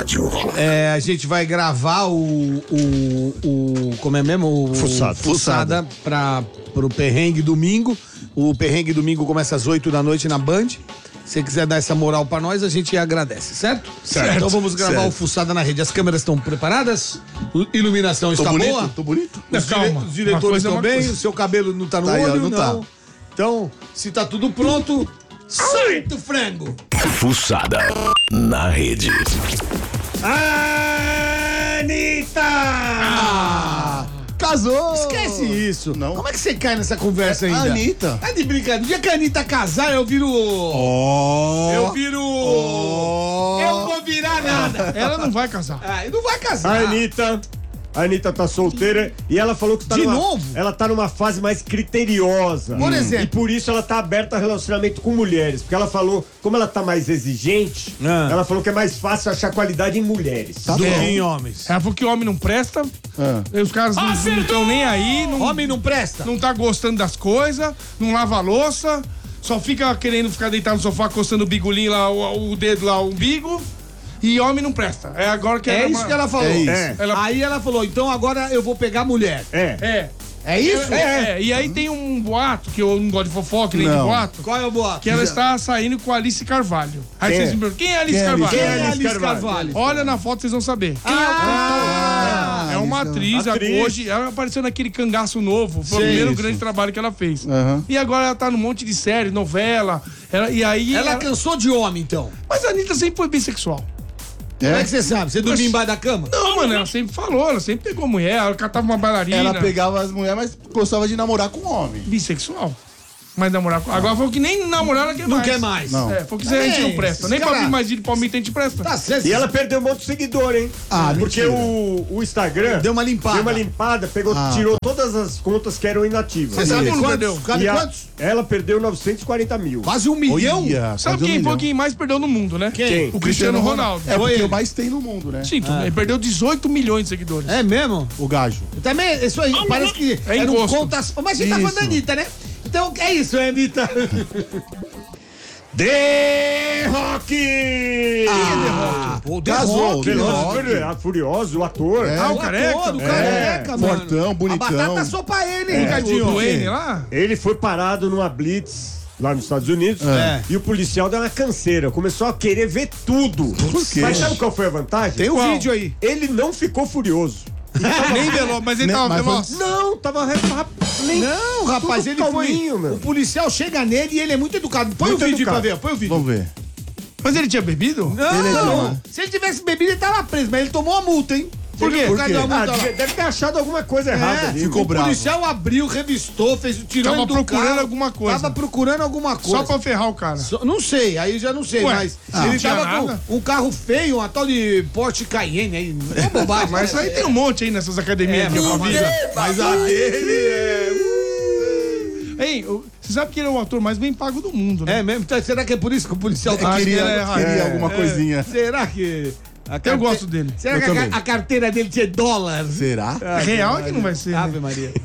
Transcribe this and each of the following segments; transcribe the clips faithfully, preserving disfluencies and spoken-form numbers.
rádio. É, a gente vai gravar o. o, o como é mesmo? O Fuçada. Fuçada para pro Perrengue domingo. O Perrengue domingo começa às oito da noite na Band. Se você quiser dar essa moral pra nós, a gente agradece, certo? Certo. Então vamos gravar Certo. o Fuçada na rede. As câmeras estão preparadas? A iluminação está bonito, boa? tô bonito. Os, Calma, dire- os uma diretores coisa é estão uma bem? coisa. O seu cabelo não tá no Tá aí, ó, olho? não tá. Então, se tá tudo pronto, solta o frango! Fuçada na rede. Anitta! Ah, casou! Esquece isso. Não. Como é que você cai nessa conversa ainda? Anitta. Tá de brincadeira. No dia que a Anitta casar, eu viro... Oh. Eu viro... Oh. Eu não vou virar nada. Ela não vai casar. Ah, não vai A casar. Anitta, a Anitta tá solteira e ela falou que tá De numa, novo? ela tá numa fase mais criteriosa. Por exemplo? E por isso ela tá aberta a relacionamento com mulheres. Porque ela falou, como ela tá mais exigente, Ah. ela falou que é mais fácil achar qualidade em mulheres. Do que em homens. Ela falou que homem não presta, Ah. e os caras não estão nem aí, não, Homem não presta? não tá gostando das coisas, não lava a louça, só fica querendo ficar deitado no sofá, coçando o bigolinho lá, o, o dedo lá, o umbigo. E homem não presta. É agora que É ela- isso que ela falou. É isso. É. Ela- Aí ela falou, então agora eu vou pegar mulher. É. É. É isso? É, é. E aí tem um boato, que eu não gosto de fofoca, nem de Não. boato, Qual é o boato? que ela está saindo com a Alice Carvalho. Aí Quem vocês é? me perguntam, quem é a Alice Quem é a Carvalho? Alice? Quem é Alice Alice Carvalho? Carvalho? Olha na foto, vocês vão saber. Ah, É uma atriz, Atriz. hoje ela apareceu naquele Cangaço Novo, foi Sim, o primeiro isso. grande trabalho que ela fez. Aham. E agora ela tá num monte de série, novela, ela- e aí... ela ela- cansou de homem, então. Mas a Anitta sempre foi bissexual. Como é É? que você sabe? Você dormia embaixo da cama? Não, mano, ela sempre falou, ela sempre pegou mulher, ela catava uma bailarina. Ela pegava as mulheres, mas gostava de namorar com homem. Bissexual. Mas namorar com... Agora falou que nem namorar ela quer Não mais. quer mais. Não. É, falou que isso aí a gente É, não presta. esses Nem pra cara- vir mais vídeo palmito a gente presta. Tá certo. E ela perdeu um monte de seguidor, hein? Ah, Porque mentira. o, o Instagram Deu uma limpada. deu uma limpada, pegou, Ah, tirou todas as contas que eram inativas. Você sabe Quanto quantos? perdeu? Sabe E a- quantos? ela perdeu novecentos e quarenta mil. Quase um milhão? Olha, Sabe quase um quem foi milhão. quem mais perdeu no mundo, né? Quem? O Cristiano Ronaldo. É Foi porque ele. o mais tem no mundo, né? Sim, tudo. Ele perdeu dezoito milhões de seguidores. É mesmo? O gajo. Também, isso aí, parece que É era um encosto. contas... Mas a gente tá falando da Isso. Anitta, né? Então, é isso, é Anitta. The Rock! Ah, pô, The Casou, Rock, The mano. Rock. A Furioso, o ator. É. Ah, o O careca? ator, o É. careca, mano. Fortão, bonitão. A batata só pra ele, hein, O Ricardinho? Dwayne lá? Ele foi parado numa blitz lá nos Estados Unidos É. e o policial deu uma canseira, começou a querer ver tudo. Por quê? Mas sabe qual foi a vantagem? Tem um Qual? vídeo aí. Ele não ficou furioso. Nem veloz, mas ele Né, tava mas veloz. Não, tava re- nem- Não, rapaz, tudo ele foi. calminho, meu. O policial chega nele e ele é muito educado. Põe Muito o vídeo educado. pra ver, põe o vídeo. Vamos ver. Mas ele tinha bebido? Não, Ele é não. demais. Se ele tivesse bebido, ele tava preso, mas ele tomou a multa, hein? Por Você quê? viu Por causa quê? da multa Ah, lá? deve, deve ter achado alguma coisa errada É, ali. ficou o bravo. policial abriu, revistou, fez, tirou Tava ele do procurando carro, alguma coisa. Tava procurando alguma coisa. Só pra ferrar o cara. Só- Não sei, aí já não sei, Ué, mas ah, ele não tinha tava nada? com um carro feio, uma tal de Porsche Cayenne aí. Não é bobagem. Mas isso aí tem um monte aí nessas academias É, que eu mas- avisa. Mas a dele é... Hein, o- você sabe que ele é o ator mais bem pago do mundo, né? É mesmo? Então, será que é por isso que o policial tá Acho que queria ele é- queria é, alguma coisinha. Será que... a Eu carte- gosto dele. Será Eu que a, também. ca- a carteira dele tinha dólar? Será? Ave Real é Maria. que não vai ser, né? Ave Maria.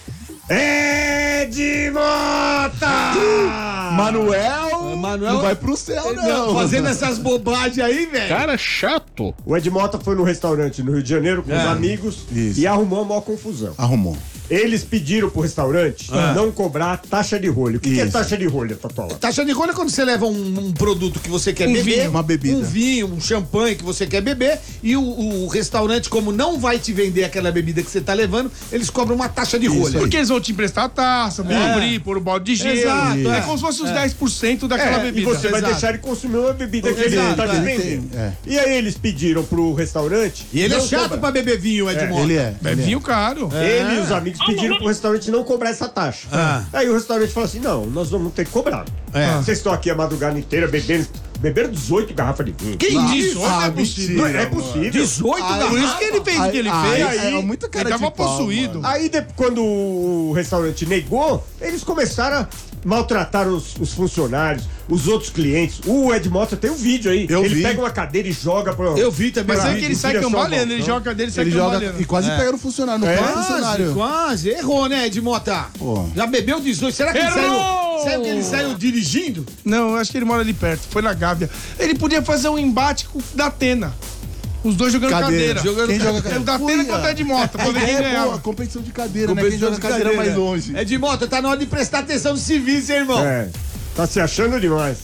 Ed Mota! Manuel, Manuel- não vai pro céu, não. Fazendo essas bobagens aí, velho. Cara chato. O Ed Mota foi no restaurante no Rio de Janeiro com É. os amigos Isso. e arrumou uma maior confusão. Arrumou. Eles pediram pro restaurante não cobrar taxa de rolho. O que, que é Isso. taxa de rolho, Tatola? Taxa de rolha é quando você leva um, um produto que você quer Um beber. vinho, uma bebida. Um vinho, um champanhe que você quer beber. E o, o restaurante, como não vai te vender aquela bebida que você tá levando, eles cobram uma taxa de rolha. Porque eles vão te emprestar a taça, vão É. abrir, pôr o balde de gelo. Exato, é. é. como se fosse os dez por cento daquela É, e bebida. você vai Exato. deixar ele consumir uma bebida que ele Exato, tá é. te vendendo. É. E aí eles pediram pro restaurante. E ele é não chato cobrar. pra beber vinho, Ed Mota. Ele é. É ele vinho caro. Ele e os amigos pediram pro restaurante não cobrar essa taxa. Ah. Aí o restaurante falou assim: não, nós vamos ter que cobrar. É. Vocês estão aqui a madrugada inteira bebendo. Beberam dezoito garrafas de vinho. Que Ah, isso? ah, Não é possível. Não é possível. dezoito Ah, garrafas. Por isso que ele fez o que ele Ah, fez. aí é muito cara ele tava de pau, possuído. mano. Aí, de- quando o restaurante negou, eles começaram a maltratar os, os funcionários, os outros clientes. O Ed Mota tem um vídeo aí. Eu ele vi. pega uma cadeira e joga pro. Eu vi também. Mas eu aí vi. que ele sai direção ao cambaleando, ele balcão. joga dele e sai Ele joga cambaleando. e quase pega no funcionário, no É. próprio Quase, funcionário. quase. Errou, né, Ed Mota? Pô. Já bebeu dezoito. Será que ele Errou! saiu... Será que ele saiu dirigindo? Não, eu acho que ele mora ali perto, foi na Gávea. Ele podia fazer um embate com o da Atena. Os dois jogando Cadeira. cadeira. Jogando Quem joga É o da cadeira? pena contra de moto, pra ver quem É, ganhava. boa, competição de cadeira, né? Quem Competição joga de cadeira mais longe. É de moto, tá na hora de prestar atenção no serviço, hein, irmão? É. Tá se achando demais.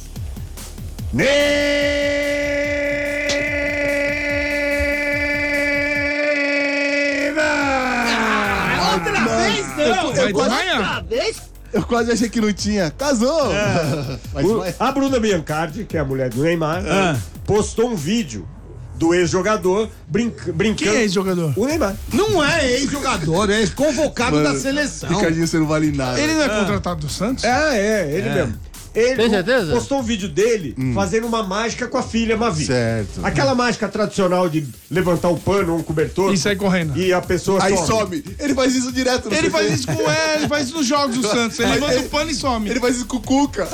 Neymar! Outra vez, não! Vai quase- desmaiar. Eu quase achei que não tinha. Casou! Mas O- vai. A Bruna Biancardi, que é a mulher do Neymar, Ah. postou um vídeo do ex-jogador brinca- brincando. Quem é esse jogador? O Neymar. Não é ex-jogador, é convocado Mano, da seleção. Ricardinho, você não vale nada. Ele não é contratado do Santos? É, é, ele mesmo. Ele Tem certeza? postou um vídeo dele fazendo uma mágica com a filha Mavi. Certo. Aquela mágica tradicional de levantar um pano ou um cobertor. E sair correndo. E a pessoa Aí some. some. Ele faz isso direto no Ele C T. faz isso com é, ele faz isso nos jogos do Santos. Ele Mas levanta ele- o pano e some. Ele faz isso com o Cuca.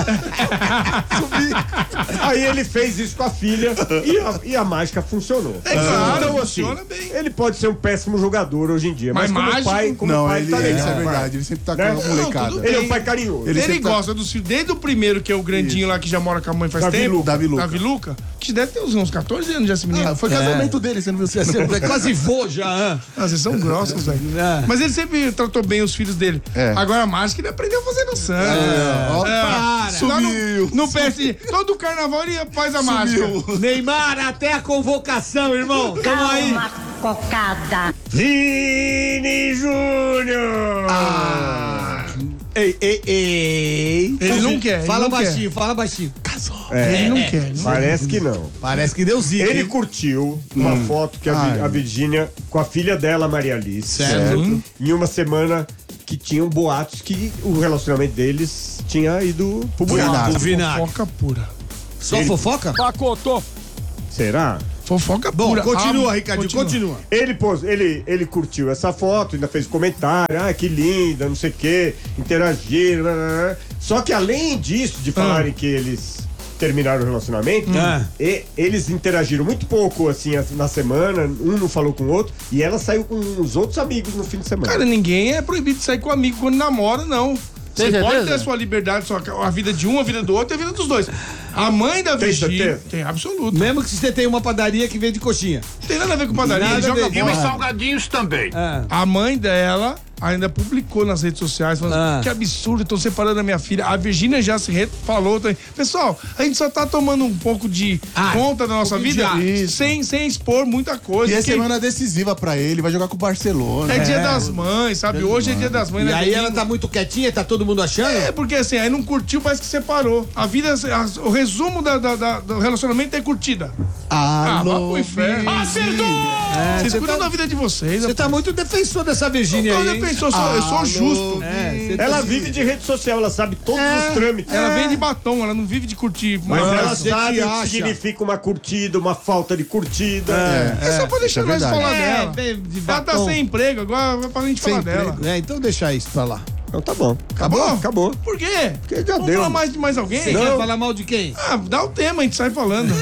Subir. Aí ele fez isso com a filha e a, e a mágica funcionou. É claro, Então, assim, funciona bem. ele pode ser um péssimo jogador hoje em dia, mas, Mas como mágico? pai, como Não, pai ele, tá é, legal. isso é vai. verdade. Ele sempre tá com Né? a Não, molecada. tudo Ele é bem. um pai carinhoso. Ele Ele, sempre tá- gosta dos filhos, desde o primeiro, que é o grandinho lá que já mora com a mãe faz Davi tempo. Luca. Davi Luca. Davi Luca. Que deve ter uns, uns catorze anos já esse menino. Ah, foi casamento dele, você não viu? Você É quase vô já, hã? Ah, vocês são grossos, velho. É. Mas ele sempre tratou bem os filhos dele. É. Agora a mágica ele aprendeu a fazer no Santos. É, ó, Lá sumiu. No, no P S G. Todo carnaval ele faz a mágica. Sumiu. Neymar, até a convocação, irmão. Tamo aí. Uma cocada. Vini Júnior! Ei, ei, ei. Ele não quer, ele Fala não quer. baixinho, fala baixinho. Ele não quer. Ele não Parece que não. Parece que deu zica. Ele hein? curtiu uma foto que a, Vi- Ai. a Virgínia com a filha dela, Maria Alice. Certo. Em uma semana que tinham boatos que o relacionamento deles tinha ido pro buraco. Vinagre. Fofoca pura. Só fofoca? Será? Fofoca Bom, pura. continua, Ah, Ricardinho, continua. Ele, pôs, ele, ele curtiu essa foto, ainda fez comentário, ah, que linda, não sei o quê, interagiram. blá, blá, blá. Só que além disso, de falarem que eles terminaram o relacionamento, Ah. e- eles interagiram muito pouco, assim, as- na semana, um não falou com o outro, e ela saiu com os outros amigos no fim de semana. Cara, ninguém é proibido de sair com amigo quando namora, não. Você Tem pode certeza? ter a sua liberdade, sua, a vida de um, a vida do outro e a vida dos dois. A mãe da Tem Virgínia certeza? tem absoluto. Mesmo que você tenha uma padaria que vende coxinha. Não tem nada a ver com padaria, Nada ele a joga ver. bola. E os salgadinhos também. Ah. A mãe dela ainda publicou nas redes sociais, falando Ah. que absurdo, estão separando a minha filha. A Virgínia já se re- falou também. Pessoal, a gente só tá tomando um pouco de Ah, conta da nossa um pouquinho vida de ar. sem, sem expor muita coisa. E é porque semana decisiva pra ele, vai jogar com o Barcelona. é dia das mães, sabe? Hoje é dia das mães, E né? aí ela Domingo. tá muito quietinha, tá todo mundo achando? É, porque assim, aí não curtiu, parece que separou. A vida, a- o resumo da, da- da- do relacionamento é curtida. Ah, vá pro inferno. Acertou! Vocês você cuidam tá- da vida de vocês. Você tá muito defensor dessa Virgínia Eu aí, tô hein? defensor, eu sou, eu sou justo. É, você tá- Ela vive de rede social, ela sabe todos os trâmites. Ela vem de batom, ela não vive de curtir. Mas Não, ela você sabe que o que acha. significa uma curtida, uma falta de curtida. É, só pra deixar isso é nós verdade. falar É, dela. vem de Ela tá batom. sem emprego, agora vai pra gente Sem falar dela. emprego. É, então deixa isso pra lá. Então tá bom. Acabou? Acabou. Por quê? Porque já Vamos deu. falar mais de mais alguém? Você quer falar mal de quem? Ah, dá o tema, a gente sai falando.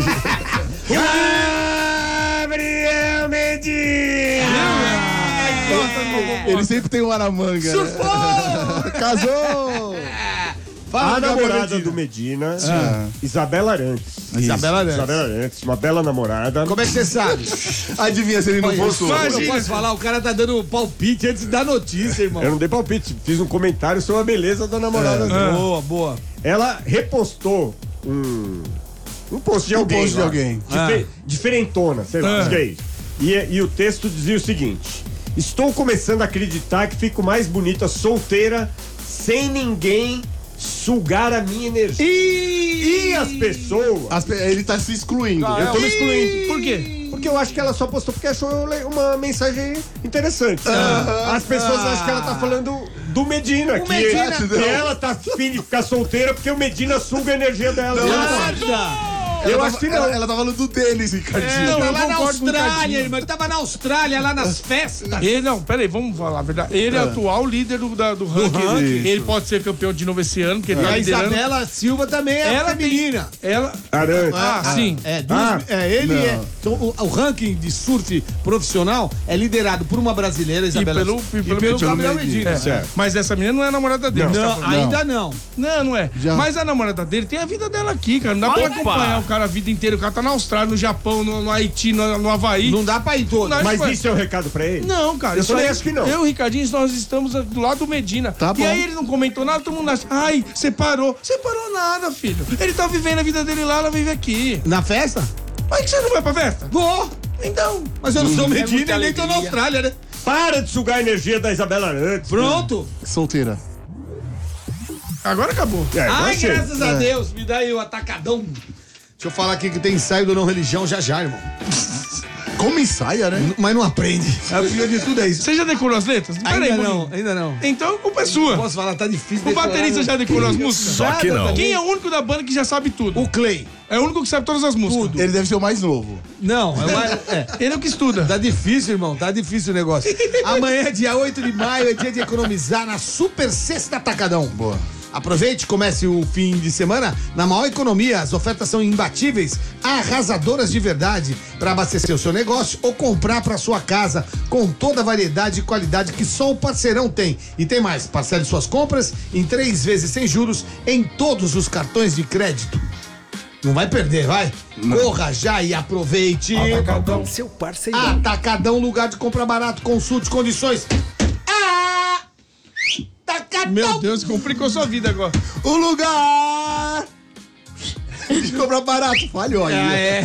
Gabriel Medina! Ele sempre tem um ar na manga. Né? Casou! A Gabriel namorada Medina. do Medina, Isabela Arantes. Isabela Arantes. Isabela Arantes, uma bela namorada. Como é que você sabe? Adivinha se ele não postou? Eu não posso falar, o cara tá dando palpite antes da notícia, irmão. Eu não dei palpite, fiz um comentário sobre a beleza da namorada dele. Boa, boa. Ela repostou um, um post de Um alguém. post de lá. alguém. Dife- Diferentona, sei lá, Ah. acho que é isso. E, e o texto dizia o seguinte: estou começando a acreditar que fico mais bonita solteira, sem ninguém sugar a minha energia. E as pessoas. As pe- ele tá se excluindo. Eu tô me excluindo. Por quê? Porque eu acho que ela só postou porque achou le- uma mensagem interessante. As pessoas acham que ela tá falando do Medina. que, Medina. que ela tá afim de ficar solteira porque o Medina suga a energia dela. Nada! Eu Ela acho que tava- não. Ela, ela tá falando do Denis, Ricardinho. Ele Não, tá eu lá na concordo com o Austrália, Ricardinho. irmão. Ele tava na Austrália, lá nas festas. Ele, não, peraí, vamos falar a verdade. Ele é o atual líder do, da- do ranking. ranking. Ele pode ser campeão de novo esse ano, porque ele E tá a liderando. Isabela Silva também é Ela feminina. Ela. Arantes. Ah, sim. É, duas- Ah, é, ele não. é. Então, o, o ranking de surf profissional é liderado por uma brasileira, E Isabela pelo, Silva, e pelo, pelo Medina. Gabriel Medina. Medina. É. Certo. Mas essa menina não é a namorada dele. Não. você tá Não, falando. ainda não. Não, não é. Já. Mas a namorada dele tem a vida dela aqui, cara. Não dá pra acompanhar o cara a vida inteira. O cara tá na Austrália, no Japão, no, no Haiti, no, no Havaí. Não dá pra ir todo. Não, Mas vai- isso é o recado pra ele? Não, cara. Eu isso também aí- acho que não. Eu e o Ricardinho, nós estamos do lado do Medina. Tá e bom. aí ele não comentou nada, todo mundo acha, ai, separou. Separou nada, filho. Ele tá vivendo a vida dele lá, ela vive aqui. Na festa? Mas que você não vai pra festa? Vou. Então. Mas eu não sou muita Medina e nem tô na alegria. Austrália, né? Para de sugar a energia da Isabela Arantes. Pronto. Solteira. Agora acabou. É, Ai, vai ser. graças a Deus. Me dá aí o atacadão. Deixa eu falar aqui que tem ensaio do Não Religião já já, irmão. Como ensaia, né? Mas não aprende. A pior de tudo é isso. Você já decorou as letras? Pera Ainda aí, não, Boninho. ainda não. Então a culpa é sua. Posso falar, tá difícil. O decorar, baterista né? já decorou as músicas? Só que não. Quem é o único da banda que já sabe tudo? O Clay. É o único que sabe todas as músicas. Ele deve ser o mais novo. Não, é, mais, é. Ele é o que estuda. Tá difícil, irmão. Tá difícil o negócio. Amanhã, dia oito de maio, é dia de economizar na Super Sexta Atacadão. Boa. Aproveite, comece o fim de semana na maior economia. As ofertas são imbatíveis, arrasadoras de verdade, para abastecer o seu negócio ou comprar para sua casa com toda a variedade e qualidade que só o Parceirão tem. E tem mais, parcele suas compras em três vezes sem juros em todos os cartões de crédito. Não vai perder, vai? Corra já e aproveite. Atacadão, seu parceiro. Atacadão, lugar de compra barato, consulte condições. Ah! Atacadão! Meu Deus, complicou sua vida agora. O lugar de comprar barato. Falhou aí. Ah, é.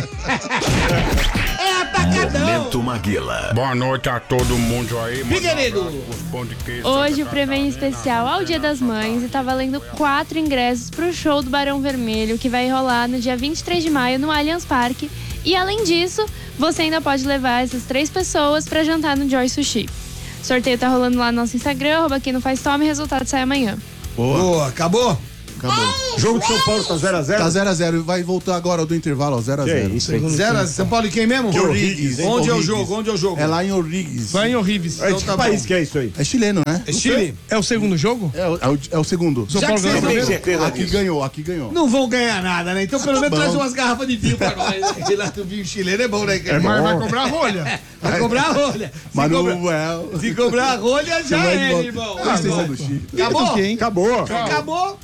É atacadão! Momento Maguila. Boa noite a todo mundo aí. Figueiredo. Os pão de queijo. Hoje o prêmio especial ao Dia das Mães e tá valendo quatro ingressos pro show do Barão Vermelho, que vai rolar no dia vinte e três de maio no Allianz Parque. E além disso, você ainda pode levar essas três pessoas pra jantar no Joy Sushi. O sorteio tá rolando lá no nosso Instagram, arroba aqui no Faz Tome, o resultado sai amanhã. Boa, acabou? Acabou. Jogo de São Paulo tá zero a zero? Tá zero a zero. Vai voltar agora do intervalo, ó. zero a zero. Que isso, hein? Zero, São Paulo e quem mesmo? Que Orrigues, hein? Onde é o Orrigues. jogo? Onde é o jogo? É lá em Orrigues. Vai em horríveis. É, Então de tá que país bom. que é isso aí? É chileno, né? É Chile? É o segundo jogo? É, o- é o, é o segundo. São Já Paulo que ganhou vocês primeiro? não- Aqui ganhou, aqui ganhou. Não vão ganhar nada, né? Então pelo Tá menos bom. traz umas garrafas de vinho pra nós. Sei lá, do vinho chileno é bom, né? É, mas vai cobrar rolha. Vai cobrar a rolha. Se cobrar, Manuel. se cobrar a rolha, já vai é, embora. irmão. Ah, vocês são do Chile. Acabou? Acabou. Acabou?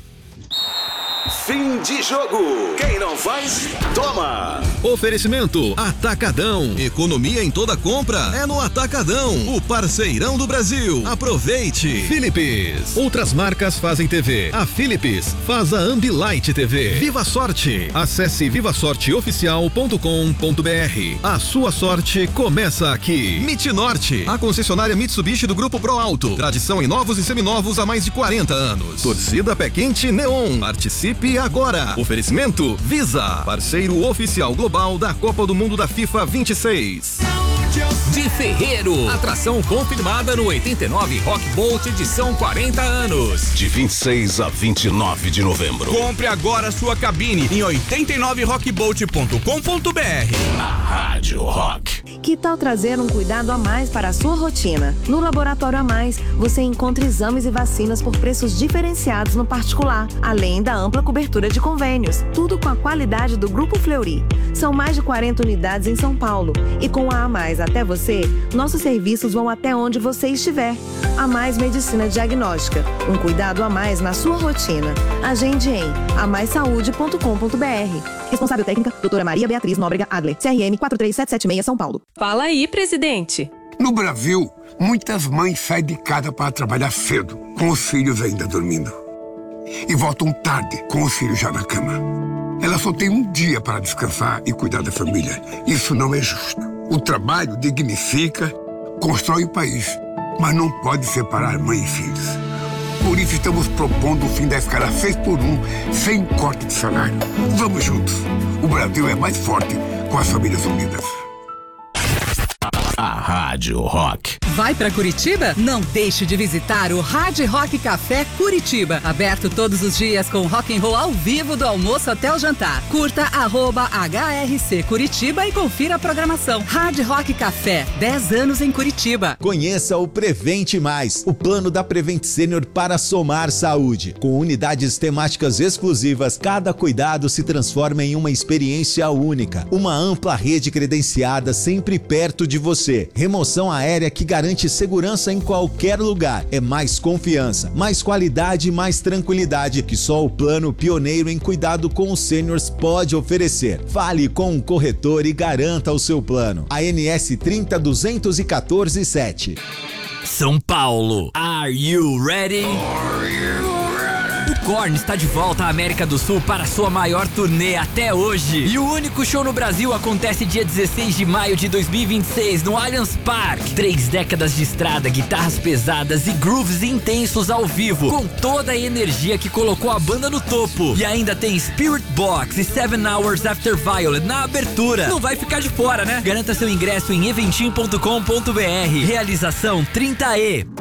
Fim de jogo. Quem não faz, toma. Oferecimento Atacadão. Economia em toda compra é no Atacadão, o parceirão do Brasil. Aproveite. Philips. Outras marcas fazem T V. A Philips faz a Ambilight T V. Viva Sorte. Acesse viva sorte oficial ponto com ponto b r. A sua sorte começa aqui. Mit Norte. A concessionária Mitsubishi do Grupo Pro Alto. Tradição em novos e seminovos há mais de quarenta anos. Torcida Pé Quente Neon. Participe agora. Oferecimento Visa. Parceiro oficial global da Copa do Mundo da FIFA vinte e seis. De Ferreiro, atração confirmada no oitenta e nove Rock Bolt edição quarenta anos. De vinte e seis a vinte e nove de novembro. Compre agora sua cabine em oitenta e nove rock bolt ponto com ponto b r. Na Rádio Rock. Que tal trazer um cuidado a mais para a sua rotina? No Laboratório a Mais, você encontra exames e vacinas por preços diferenciados no particular, além da ampla cobertura de convênios. Tudo com a qualidade do Grupo Fleury. São mais de quarenta unidades em São Paulo. E com a A Mais até você, nossos serviços vão até onde você estiver. A Mais Medicina Diagnóstica. Um cuidado a mais na sua rotina. Agende em a mais saúde ponto com ponto b r. Responsável técnica, doutora Maria Beatriz Nóbrega Adler. C R M quatro três sete sete seis, São Paulo. Fala aí, presidente. No Brasil, muitas mães saem de casa para trabalhar cedo, com os filhos ainda dormindo. E voltam tarde, com os filhos já na cama. Elas só têm um dia para descansar e cuidar da família. Isso não é justo. O trabalho dignifica, constrói o país, mas não pode separar mãe e filhos. Por isso estamos propondo o fim da escala seis por um, sem corte de salário. Vamos juntos. O Brasil é mais forte com as famílias unidas. A Rádio Rock. Vai pra Curitiba? Não deixe de visitar o Hard Rock Café Curitiba. Aberto todos os dias com rock and roll ao vivo do almoço até o jantar. Curta arroba H R C Curitiba e confira a programação. Hard Rock Café, dez anos em Curitiba. Conheça o Prevente Mais, o plano da Prevent Senior para somar saúde. Com unidades temáticas exclusivas, cada cuidado se transforma em uma experiência única. Uma ampla rede credenciada sempre perto de você. Remoção aérea que garante garante segurança em qualquer lugar. É mais confiança, mais qualidade e mais tranquilidade que só o plano pioneiro em cuidado com os sêniors pode oferecer. Fale com um corretor e garanta o seu plano. A N S trinta duzentos e quatorze sete. São Paulo, are you ready? O Korn está de volta à América do Sul para sua maior turnê até hoje. E o único show no Brasil acontece dia dezesseis de maio de dois mil e vinte e seis no Allianz Parque. Três décadas de estrada, guitarras pesadas e grooves intensos ao vivo, com toda a energia que colocou a banda no topo. E ainda tem Spirit Box e Seven Hours After Violet na abertura. Não vai ficar de fora, né? Garanta seu ingresso em eventim ponto com ponto br. Realização trinta E.